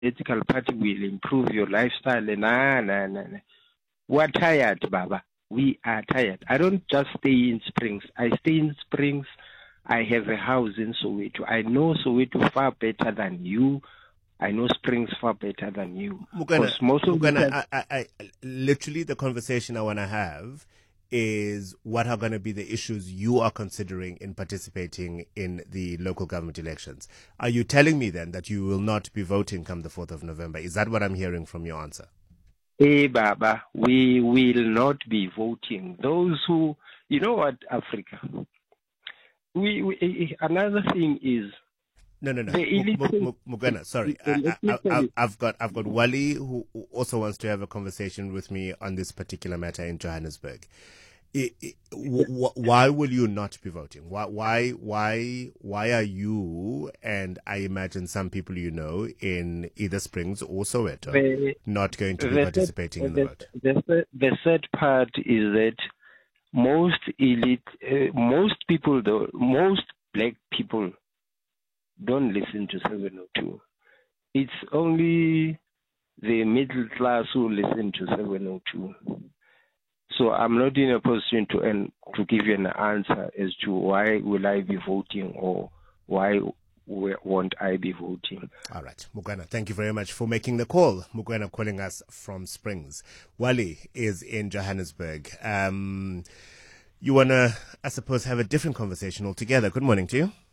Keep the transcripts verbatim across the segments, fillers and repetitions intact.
political party will improve your lifestyle. Nah, nah, nah, nah. We're tired, Baba. We are tired. I don't just stay in Springs. I stay in Springs. I have a house in Soweto. I know Soweto far better than you. I know Springs far better than you. Mugana, most of Mugana, the I, I, I, literally the conversation I want to have is what are going to be the issues you are considering in participating in the local government elections. Are you telling me then that you will not be voting come the fourth of November? Is that what I'm hearing from your answer? Hey, Baba, we will not be voting. Those who, you know what, Africa, we, we another thing is, No, no, no. The elite- M- M- Mugana, sorry. I, I, I, I've got I've got Wally who also wants to have a conversation with me on this particular matter in Johannesburg. I, I, w- why will you not be voting? Why, why, why, why are you and I imagine some people you know in either Springs or Soweto the, not going to be the participating third, in the, the vote? The, the third part is that most elite, uh, most people, though, most black people don't listen to seven oh two. It's only the middle class who listen to seven oh two. So I'm not in a position to and to give you an answer as to why will I be voting or why won't I be voting. All right, Mugana, thank you very much for making the call. Mugana calling us from Springs. Wally is in Johannesburg. Um, you want to, I suppose, have a different conversation altogether. Good morning to you.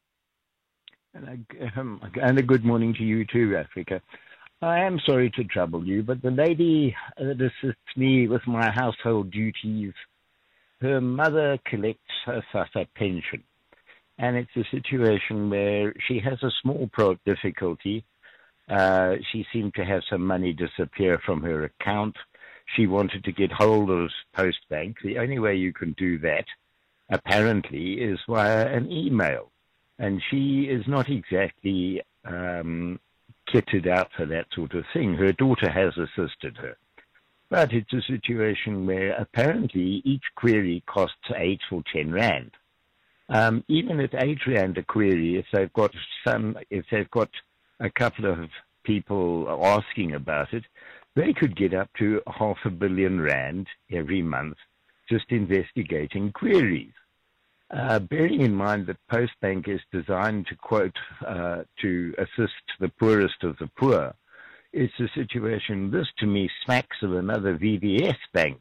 And, um, and a good morning to you too, Africa. I am sorry to trouble you, but the lady that assists me with my household duties, her mother collects her SASSA pension. And it's a situation where she has a small pro- difficulty. Uh, she seemed to have some money disappear from her account. She wanted to get hold of Postbank. The only way you can do that, apparently, is via an email. And she is not exactly um, kitted out for that sort of thing. Her daughter has assisted her. But it's a situation where apparently each query costs eight or ten rand. Um, even at eight rand a query, if they've got some, if they've got a couple of people asking about it, they could get up to half a billion rand every month just investigating queries. Uh, bearing in mind that Postbank is designed to quote uh, to assist the poorest of the poor, it's a situation. This to me smacks of another V B S bank,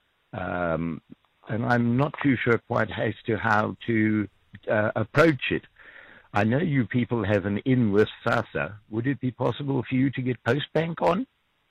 um, and I'm not too sure quite as to how to uh, approach it. I know you people have an in with SASSA. Would it be possible for you to get Postbank on?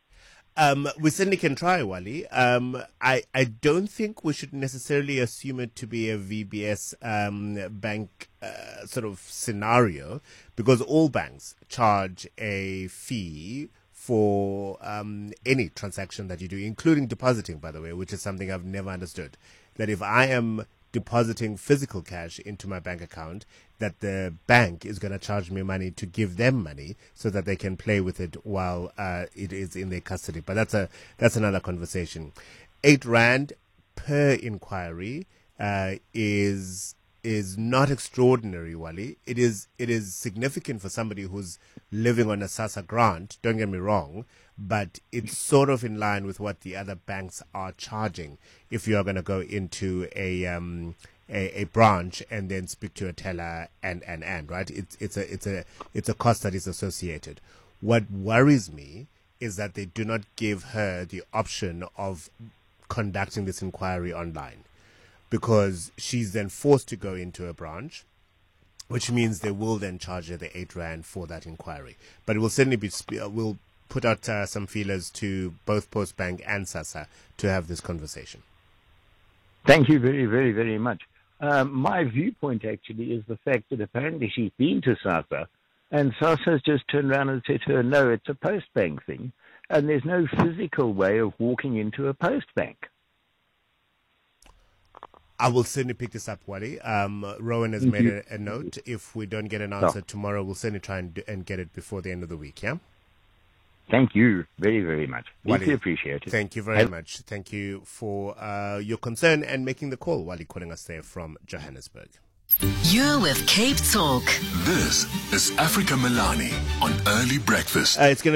Um, we certainly can try, Wally. Um, I, I don't think we should necessarily assume it to be a V B S um, bank uh, sort of scenario, because all banks charge a fee for um, any transaction that you do, including depositing, by the way, which is something I've never understood. That if I am depositing physical cash into my bank account, that the bank is going to charge me money to give them money so that they can play with it while uh, it is in their custody. But that's a that's another conversation. Eight rand per inquiry uh, is is not extraordinary, Wally. It is it is significant for somebody who's living on a SASSA grant. Don't get me wrong, but it's sort of in line with what the other banks are charging if you are going to go into a um, A, a branch and then speak to a teller and, and, and right. It's it's a it's a it's a cost that is associated. What worries me is that they do not give her the option of conducting this inquiry online, because she's then forced to go into a branch, which means they will then charge her the eight rand for that inquiry. But it will certainly be we'll put out uh, some feelers to both Postbank and SASSA to have this conversation. Thank you very, very, very much. Um, my viewpoint actually is the fact that apparently she's been to SASSA, and SASSA's just turned around and said to her, no, it's a Postbank thing, and there's no physical way of walking into a Postbank. I will certainly pick this up, Wally. Um, Rowan has Thank made you. a, a note. If we don't get an answer tomorrow, we'll certainly try and, do, and get it before the end of the week, yeah? Thank you very, very much. Wally, Deeply appreciate it. Thank you very Have- much. Thank you for uh, your concern and making the call. Wally calling us there from Johannesburg. You're with Cape Talk. This is Africa Milani on Early Breakfast. Uh, it's going